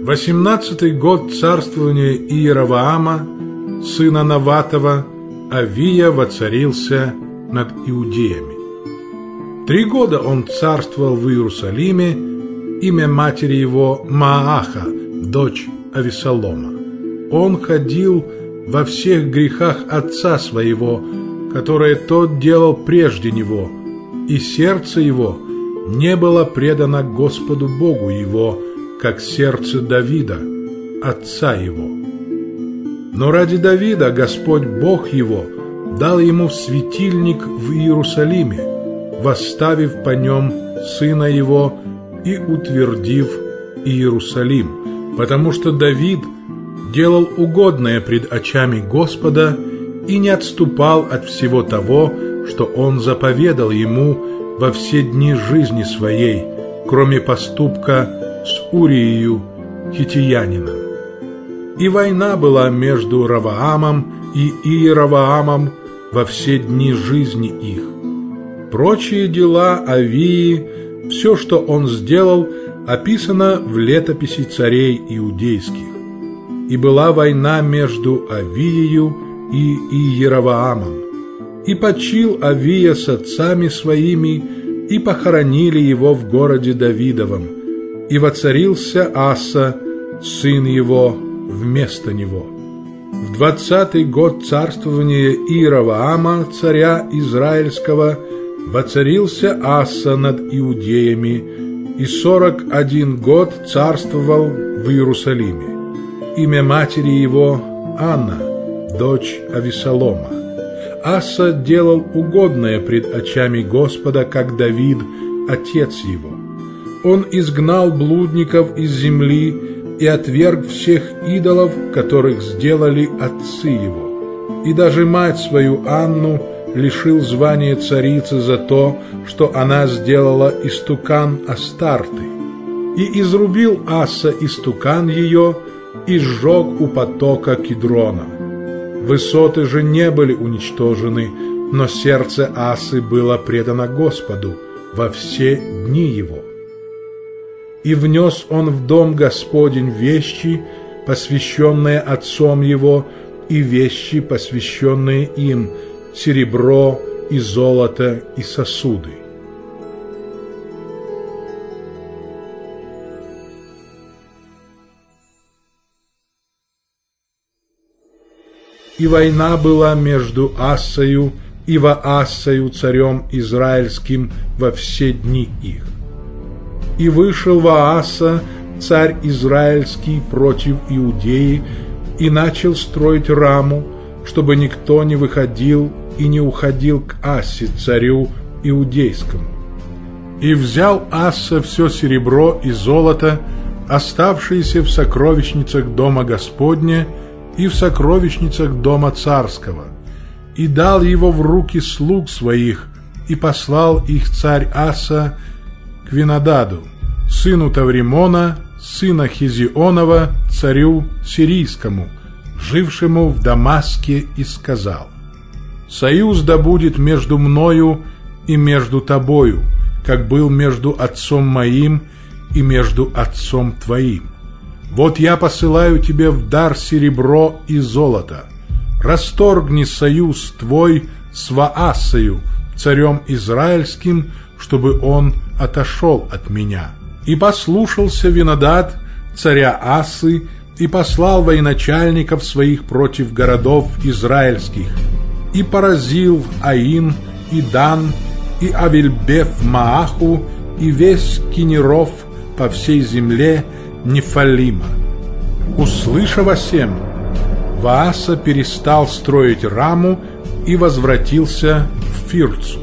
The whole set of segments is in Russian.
18-й год царствования Иеровоама, сына Наватова, Авия воцарился над иудеями. 3 года он царствовал в Иерусалиме, имя матери его Мааха, дочь Авессалома. Он ходил во всех грехах отца своего, которые тот делал прежде него, и сердце его не было предано Господу Богу его, как сердце Давида, отца его. Но ради Давида Господь Бог его дал ему светильник в Иерусалиме, восставив по нем сына его и утвердив Иерусалим, потому что Давид делал угодное пред очами Господа и не отступал от всего того, что он заповедал ему во все дни жизни своей, кроме поступка с Урией хиттиянином. И война была между Ровоамом и Иеровоамом во все дни жизни их. Прочие дела Авии, все, что он сделал, описано в летописи царей иудейских. И была война между Авией и Иеровоамом. И почил Авия с отцами своими, и похоронили его в городе Давидовом. И воцарился Аса, сын его, вместо него. В 20-й год царствования Иеровоама, царя Израильского, воцарился Аса над иудеями, и 41 год царствовал в Иерусалиме. Имя матери его Анна, дочь Авессалома. Аса делал угодное пред очами Господа, как Давид, отец его. Он изгнал блудников из земли и отверг всех идолов, которых сделали отцы его. И даже мать свою Анну лишил звания царицы за то, что она сделала истукан Астарты. И изрубил Аса истукан ее и сжег у потока Кидрона. Высоты же не были уничтожены, но сердце Асы было предано Господу во все дни его. И внес он в дом Господень вещи, посвященные отцом его, и вещи, посвященные им, серебро и золото и сосуды. И война была между Асою и Ваасою, царем израильским, во все дни их. И вышел Вааса, царь израильский, против Иудеи, и начал строить Раму, чтобы никто не выходил и не уходил к Асе, царю иудейскому. И взял Аса все серебро и золото, оставшиеся в сокровищницах дома Господня и в сокровищницах дома царского, и дал его в руки слуг своих, и послал их царь Аса к Винодаду, сыну Тавримона, сына Хизионова, царю сирийскому, жившему в Дамаске, и сказал: «Союз да будет между мною и между тобою, как был между отцом моим и между отцом твоим. Вот я посылаю тебе в дар серебро и золото. Расторгни союз твой с Ваасою, царем израильским, чтобы он отошел от меня». И послушался Винодад, царя Асы, и послал военачальников своих против городов израильских, и поразил Аин, и Дан, и Авельбеф-Мааху, и весь Кинеров по всей земле Нефалима. Услышав о сем, Вааса перестал строить Раму и возвратился в Фирцу.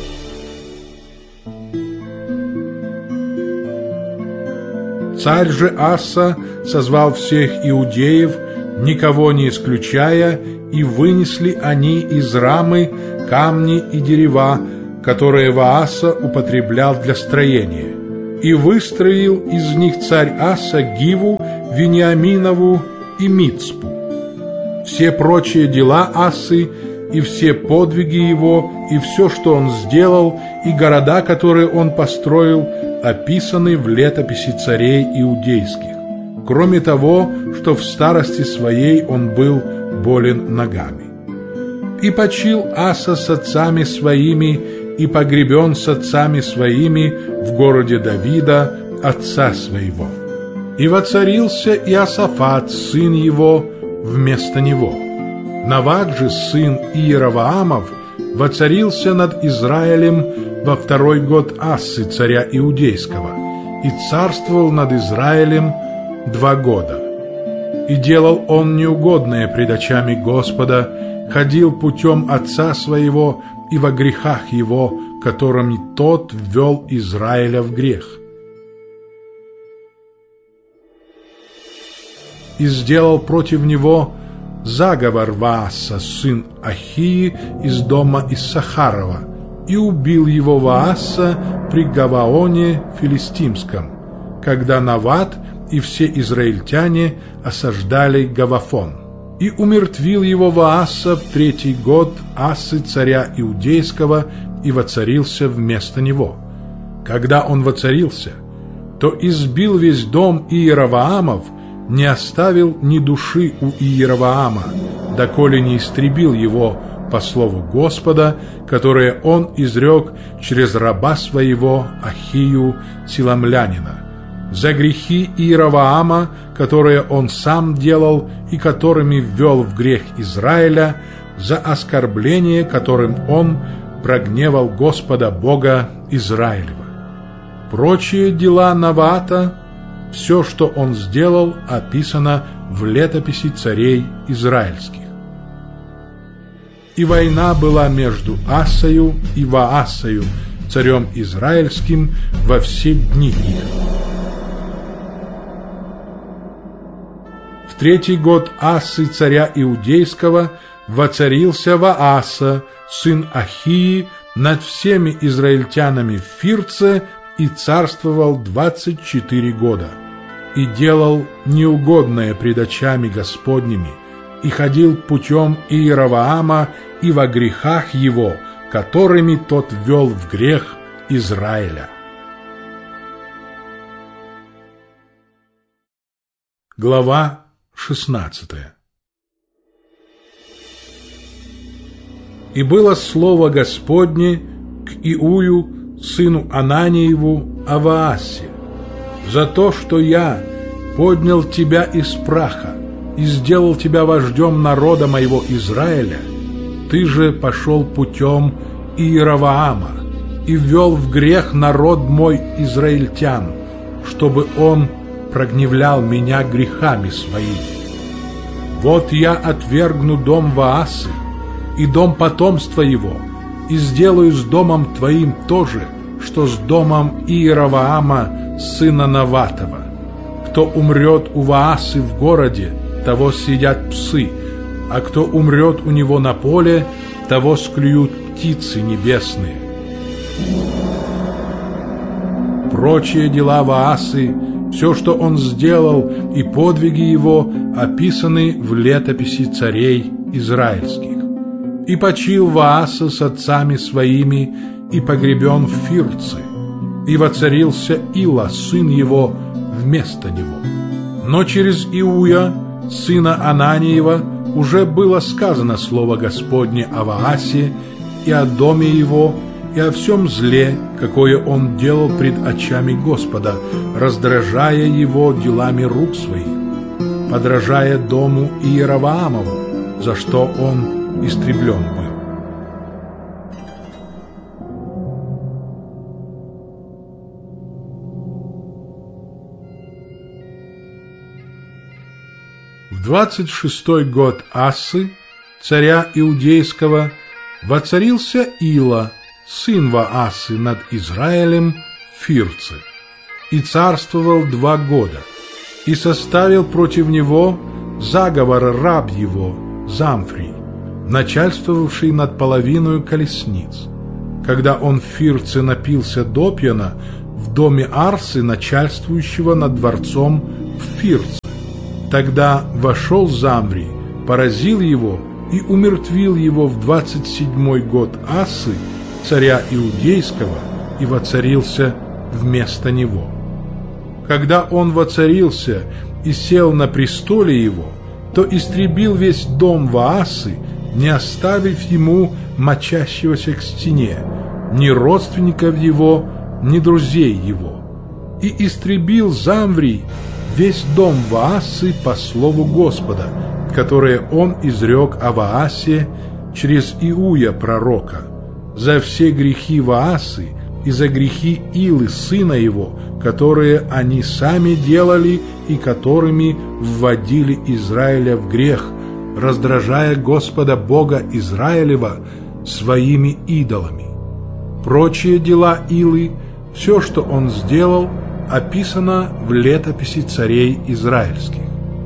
Царь же Аса созвал всех иудеев, никого не исключая, и вынесли они из Рамы камни и дерева, которые Вааса употреблял для строения. И выстроил из них царь Аса Гиву, Вениаминову и Мицпу. Все прочие дела Асы и все подвиги его, и все, что он сделал, и города, которые он построил, описаны в летописи царей иудейских. кроме того, что в старости своей он был болен ногами. И почил Аса с отцами своими, и погребен с отцами своими в городе Давида, отца своего. И воцарился Иосафат, сын его, вместо него. Нават же, сын Иераваамов, воцарился над Израилем во 2-й год Ассы, царя Иудейского, и царствовал над Израилем 2 года. И делал он неугодное пред очами Господа, ходил путем отца своего и во грехах его, которыми тот ввел Израиля в грех. И сделал против него заговор Вааса, сын Ахии, из дома Иссахарова, и убил его Вааса при Гаваоне Филистимском, когда Нават и все израильтяне осаждали Гавафон. И умертвил его Вааса в 3-й год Асы, царя Иудейского, и воцарился вместо него. Когда он воцарился, то избил весь дом Иераваамов, не оставил ни души у Иераваама, доколе не истребил его по слову Господа, которое он изрек через раба своего Ахию Силамлянина, за грехи Иераваама, которые он сам делал и которыми ввел в грех Израиля, за оскорбление, которым он прогневал Господа Бога Израилева. Прочие дела Навата, все, что он сделал, описано в летописи царей израильских. И война была между Асою и Ваасою, царем израильским, во все дни их. В 3-й год Асы, царя Иудейского, воцарился Вааса, сын Ахии, над всеми израильтянами в Фирце, и царствовал 24 года, и делал неугодное пред очами Господними, и ходил путем Иераваама и во грехах его, которыми тот ввел в грех Израиля. Глава 16. И было слово Господне к Иую, сыну Ананиеву, о Ваасе: за то, что я поднял тебя из праха и сделал тебя вождем народа моего Израиля, ты же пошел путем Иераваама и ввел в грех народ мой израильтян, чтобы он прогневлял меня грехами своими. Вот я отвергну дом Ваасы и дом потомства его, и сделаю с домом твоим то же, что с домом Иераваама, сына Наватова. Кто умрет у Ваасы в городе, того съедят псы, а кто умрет у него на поле, того склюют птицы небесные. Прочие дела Ваасы, все, что он сделал, и подвиги его описаны в летописи царей израильских. И почил Вааса с отцами своими, и погребен в Фирце, и воцарился Ила, сын его, вместо него. Но через Иуя, сына Ананиева, уже было сказано слово Господне о Ваасе и о доме его, и о всем зле, какое он делал пред очами Господа, раздражая его делами рук своих, подражая дому Иераваамову, за что он истреблен был. В 26-й год Асы, царя Иудейского, воцарился Ила, сын Ваасы, над Израилем в Фирце, и царствовал 2 года, и составил против него заговор раб его Замфрий, начальствовавший над половиною колесниц. Когда он в Фирце напился допьяна в доме Арсы, начальствующего над дворцом в Фирце, тогда вошел Замфрий, поразил его и умертвил его в 27-й год Асы, царя Иудейского, и воцарился вместо него. Когда он воцарился и сел на престоле его, то истребил весь дом Ваасы, не оставив ему мочащегося к стене, ни родственников его, ни друзей его. И истребил Замврий весь дом Ваасы по слову Господа, которое он изрек о Ваасе через Иуя пророка, за все грехи Ваасы и за грехи Илы, сына его, которые они сами делали и которыми вводили Израиля в грех, раздражая Господа Бога Израилева своими идолами. Прочие дела Илы, все, что он сделал, описано в летописи царей израильских.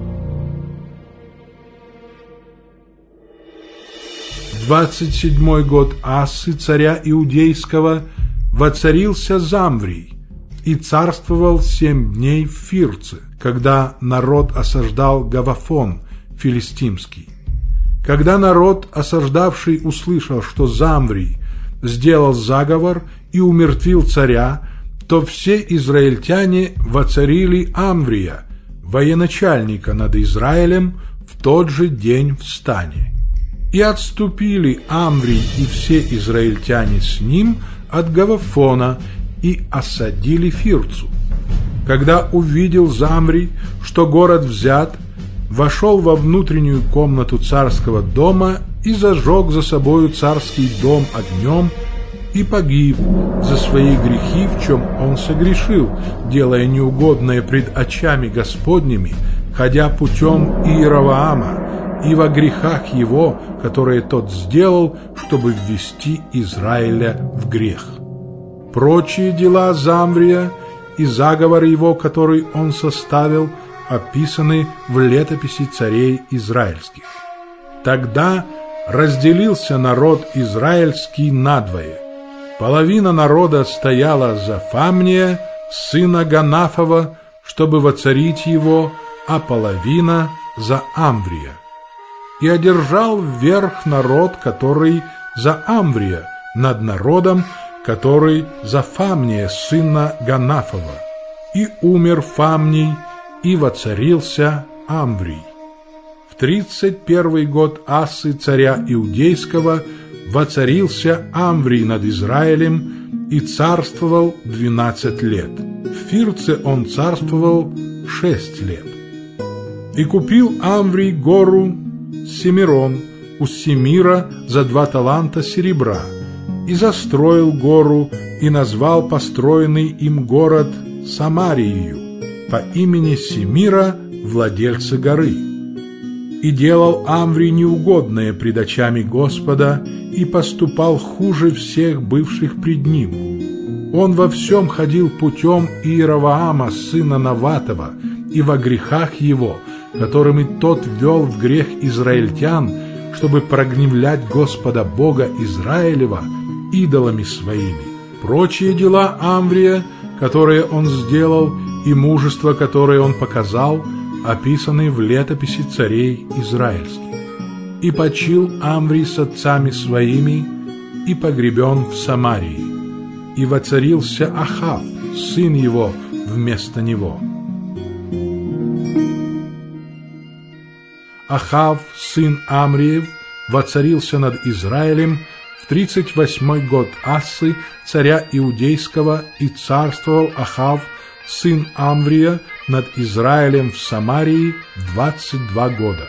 В 27-й год Асы, царя Иудейского, воцарился Замврий и царствовал 7 дней в Фирце, когда народ осаждал Гавафон филистимский. Когда народ, осаждавший, услышал, что Замврий сделал заговор и умертвил царя, то все израильтяне воцарили Амврия, военачальника над Израилем, в тот же день в стане. И отступили Амврий и все израильтяне с ним от Гавафона и осадили Фирцу. Когда увидел Замврий, что город взят, вошел во внутреннюю комнату царского дома и зажег за собою царский дом огнем и погиб за свои грехи, в чем он согрешил, делая неугодное пред очами Господними, ходя путем Иеровоама, и во грехах его, которые тот сделал, чтобы ввести Израиля в грех. Прочие дела Замврия и заговор его, который он составил, описаны в летописи царей израильских. Тогда разделился народ израильский надвое. Половина народа стояла за Фамния, сына Ганафова, чтобы воцарить его, а половина за Амврия. И одержал вверх народ, который за Амврия, над народом, который за Фамния, сына Ганафова. И умер Фамний, и воцарился Амврий. В 31-й год Асы, царя Иудейского, воцарился Амврий над Израилем и царствовал 12 лет. В Фирце он царствовал 6 лет. И купил Амврий гору Семирон у Семира за 2 таланта серебра, и застроил гору, и назвал построенный им город Самарию по имени Семира, владельца горы. И делал Амврий неугодное пред очами Господа, и поступал хуже всех бывших пред ним. Он во всем ходил путем Иеровоама, сына Наватова, и во грехах его, которыми тот ввел в грех израильтян, чтобы прогневлять Господа Бога Израилева идолами своими. Прочие дела Амврия, которые он сделал, и мужество, которое он показал, описаны в летописи царей израильских. И почил Амврий с отцами своими, и погребен в Самарии. И воцарился Ахав, сын его, вместо него. Ахав, сын Амриев, воцарился над Израилем в 38-й год Асы, царя Иудейского, и царствовал Ахав, сын Амврия, над Израилем в Самарии 22 года.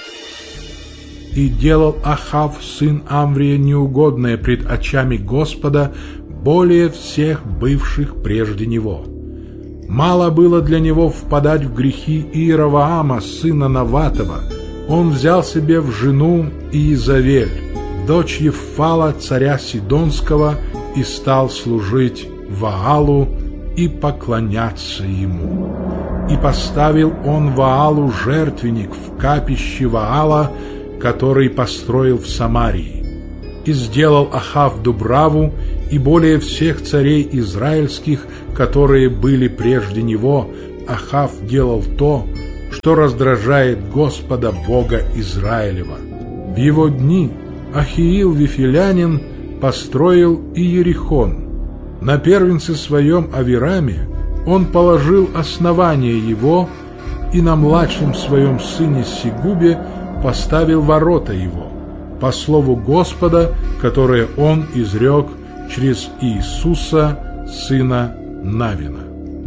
И делал Ахав, сын Амврия, неугодное пред очами Господа более всех бывших прежде него. Мало было для него впадать в грехи Иеровоама, сына Наватова. Он взял себе в жену Иезавель, дочь Еффала, царя Сидонского, и стал служить Ваалу и поклоняться ему. И поставил он Ваалу жертвенник в капище Ваала, который построил в Самарии. И сделал Ахав дубраву, и более всех царей израильских, которые были прежде него, Ахав делал то, что раздражает Господа Бога Израилева. В его дни Ахиил Вифилянин построил Иерихон. На первенце своем Авираме он положил основание его, и на младшем своем сыне Сегубе поставил ворота его, по слову Господа, которое он изрек через Иисуса, сына Навина.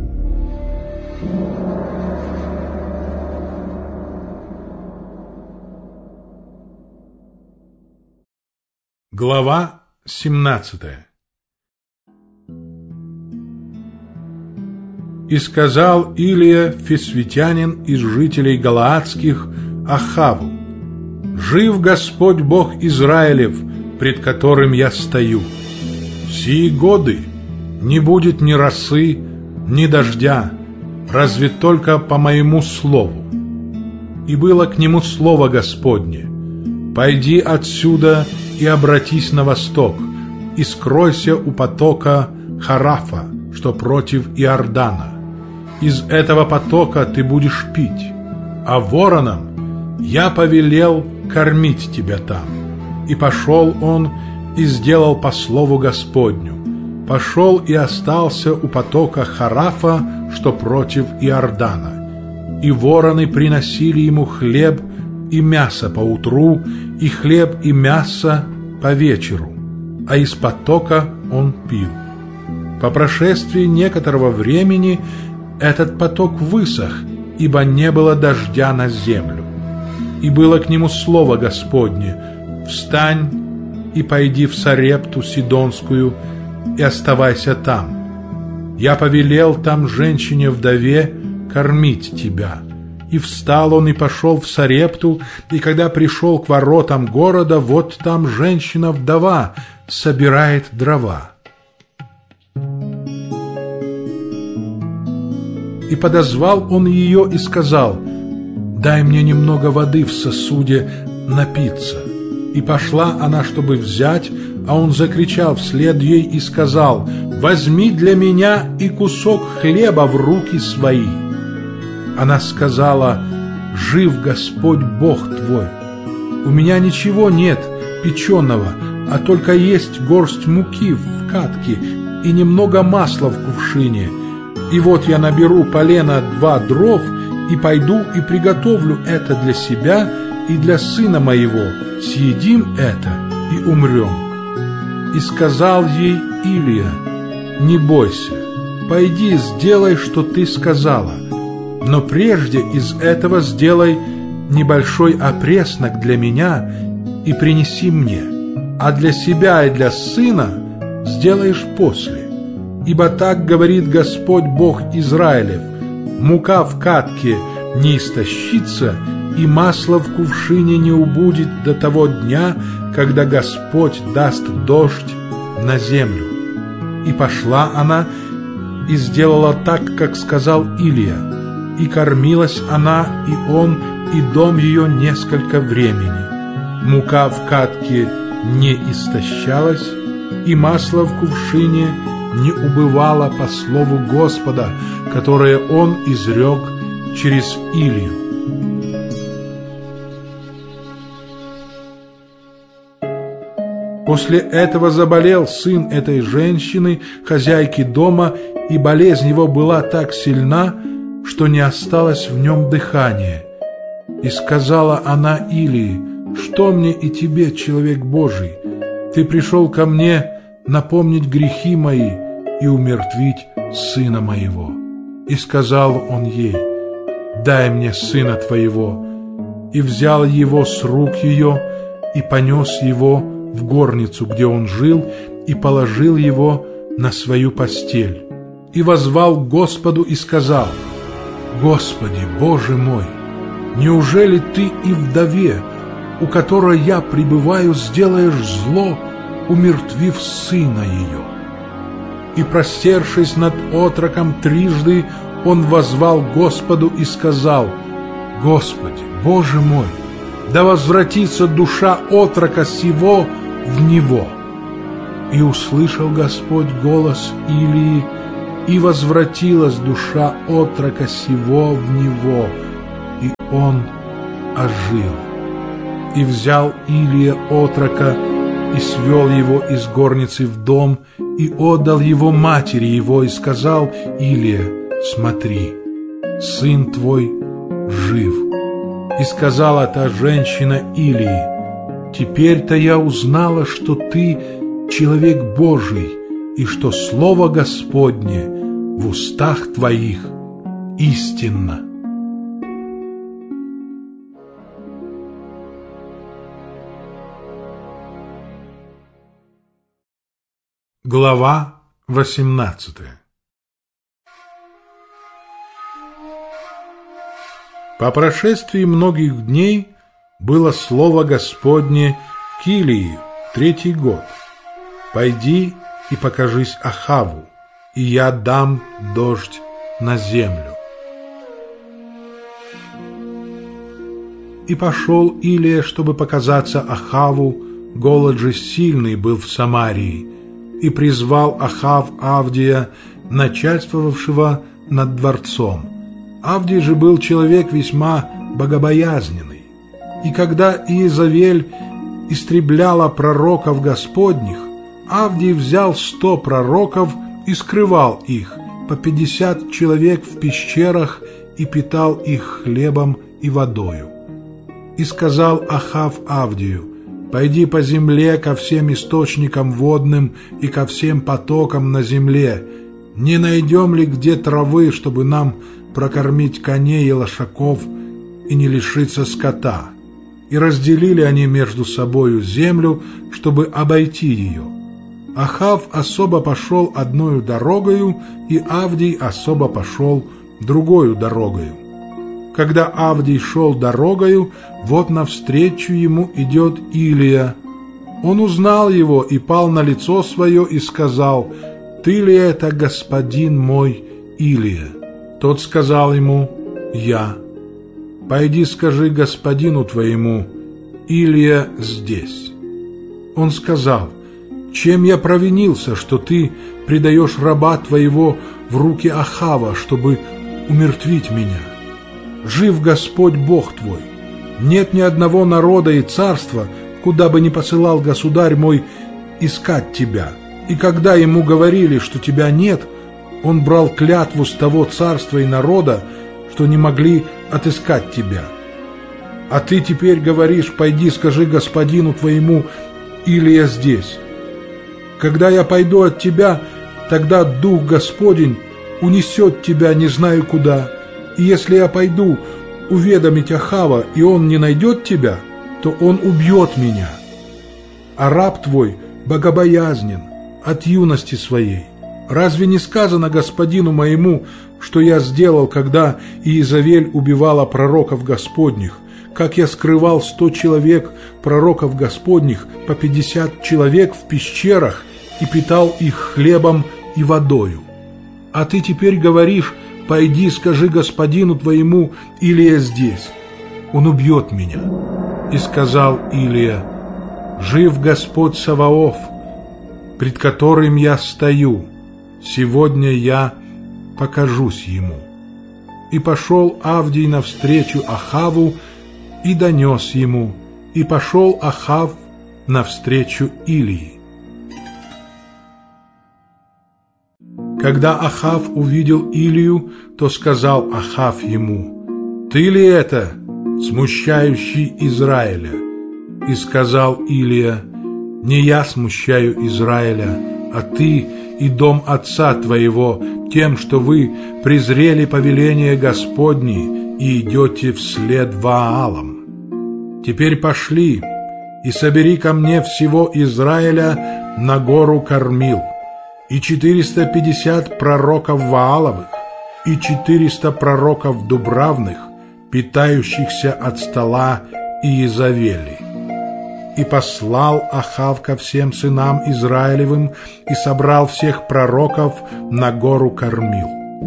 Глава 17. «И сказал Илия, фисвитянин из жителей Галаадских, Ахаву: Жив Господь Бог Израилев, пред которым я стою. Сии годы не будет ни росы, ни дождя, разве только по моему слову. И было к нему слово Господне: Пойди отсюда и обратись на восток, и скройся у потока Харафа, что против Иордана. Из этого потока ты будешь пить, а воронам я повелел кормить тебя там. И пошел он и сделал по слову Господню. Пошел и остался у потока Харафа, что против Иордана. И вороны приносили ему хлеб и мясо поутру, и хлеб и мясо по вечеру, а из потока он пил. По прошествии некоторого времени этот поток высох, ибо не было дождя на землю. И было к нему слово Господне: Встань и пойди в Сарепту Сидонскую, и оставайся там. Я повелел там женщине-вдове кормить тебя. И встал он и пошел в Сарепту, и когда пришел к воротам города, вот там женщина-вдова собирает дрова. И подозвал он ее и сказал: Дай мне немного воды в сосуде напиться. И пошла она, чтобы взять, а он закричал вслед ей и сказал: Возьми для меня и кусок хлеба в руки свои. Она сказала: Жив Господь Бог твой. У меня ничего нет печеного, а только есть горсть муки в катке и немного масла в кувшине. И вот я наберу полено 2 дров, и пойду и приготовлю это для себя и для сына моего, съедим это и умрем. И сказал ей Илия: Не бойся, пойди, сделай, что ты сказала, но прежде из этого сделай небольшой опреснок для меня и принеси мне, а для себя и для сына сделаешь после. Ибо так говорит Господь Бог Израилев: мука в катке не истощится, и масло в кувшине не убудет до того дня, когда Господь даст дождь на землю. И пошла она и сделала так, как сказал Илия, и кормилась она, и он, и дом ее несколько времени. Мука в катке не истощалась, и масло в кувшине не убывало по слову Господа, которое он изрек через Илию. После этого заболел сын этой женщины, хозяйки дома, и болезнь его была так сильна, что не осталось в нем дыхания. И сказала она Илии: «Что мне и тебе, человек Божий? Ты пришел ко мне напомнить грехи мои и умертвить сына моего». И сказал он ей: «Дай мне сына твоего». И взял его с рук ее и понес его в горницу, где он жил, и положил его на свою постель. И воззвал к Господу и сказал: «Господи, Боже мой, неужели ты и вдове, у которой я пребываю, сделаешь зло, умертвив сына ее?» И, простершись над отроком трижды, он воззвал к Господу и сказал: «Господи, Боже мой, да возвратится душа отрока сего в него». И услышал Господь голос Илии, и возвратилась душа отрока сего в него, и он ожил. И взял Илия отрока и свел его из горницы в дом, и отдал его матери его, и сказал Илия: «Смотри, сын твой жив». И сказала та женщина Илии: «Теперь-то я узнала, что ты человек Божий, и что слово Господне в устах твоих истинно». Глава 18. По прошествии многих дней было слово Господне к Илии в 3-й год: «Пойди и покажись Ахаву, и я дам дождь на землю». И пошел Илия, чтобы показаться Ахаву, голод же сильный был в Самарии, и призвал Ахав Авдия, начальствовавшего над дворцом. Авдий же был человек весьма богобоязненный. И когда Иезавель истребляла пророков Господних, Авдий взял 100 пророков и скрывал их, по 50 человек в пещерах, и питал их хлебом и водою. И сказал Ахав Авдию: «Пойди по земле ко всем источникам водным и ко всем потокам на земле. Не найдем ли где травы, чтобы нам прокормить коней и лошаков и не лишиться скота?» И разделили они между собою землю, чтобы обойти ее. Ахав особо пошел одною дорогою, и Авдий особо пошел другою дорогою. Когда Авдий шел дорогою, вот навстречу ему идет Илия. Он узнал его и пал на лицо свое и сказал: «Ты ли это, господин мой Илия?» Тот сказал ему: «Я». «Пойди скажи господину твоему: Илия здесь». Он сказал: «Чем я провинился, что ты предаешь раба твоего в руки Ахава, чтобы умертвить меня? Жив Господь Бог твой. Нет ни одного народа и царства, куда бы ни посылал государь мой искать тебя. И когда ему говорили, что тебя нет, он брал клятву с того царства и народа, что не могли отыскать тебя. А ты теперь говоришь: пойди скажи господину твоему: Илия здесь. Когда я пойду от тебя, тогда Дух Господень унесет тебя не знаю куда. И если я пойду уведомить Ахава, и он не найдет тебя, то он убьет меня. А раб твой богобоязнен от юности своей. Разве не сказано господину моему, что я сделал, когда Иезавель убивала пророков Господних, как я скрывал 100 человек пророков Господних, по 50 человек в пещерах, и питал их хлебом и водою? А ты теперь говоришь: пойди скажи господину твоему: Илия здесь. Он убьет меня». И сказал Илия: «Жив Господь Саваоф, пред которым я стою, сегодня я покажусь ему». И пошел Авдий навстречу Ахаву и донес ему, и пошел Ахав навстречу Илии. Когда Ахав увидел Илию, то сказал Ахав ему: «Ты ли это, смущающий Израиля?» И сказал Илия: «Не я смущаю Израиля, а ты и дом отца твоего, тем, что вы презрели повеление Господне и идете вслед Ваалам. Теперь пошли и собери ко мне всего Израиля на гору Кармил, и 450 пророков Вааловых, и 400 пророков Дубравных, питающихся от стола Иезавели». И послал Ахав ко всем сынам Израилевым и собрал всех пророков на гору Кармил.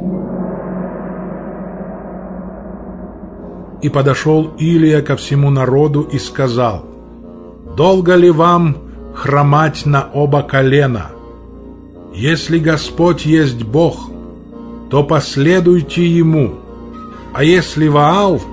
И подошел Илия ко всему народу и сказал: «Долго ли вам хромать на оба колена? Если Господь есть Бог, то последуйте Ему, а если Ваал,